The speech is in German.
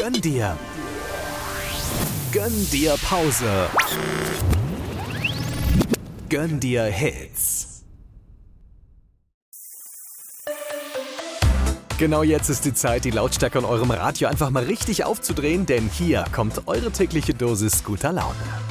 Gönn dir Pause. Gönn dir Hits. Genau jetzt ist die Zeit, die Lautstärke an eurem Radio einfach mal richtig aufzudrehen, denn hier kommt eure tägliche Dosis guter Laune.